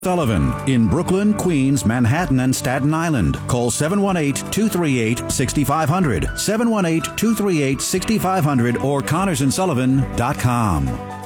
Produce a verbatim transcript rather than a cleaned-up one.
Sullivan in Brooklyn, Queens, Manhattan, and Staten Island. Call seven one eight, two three eight, six five zero zero, seven one eight, two three eight, six five zero zero, or connors and sullivan dot com.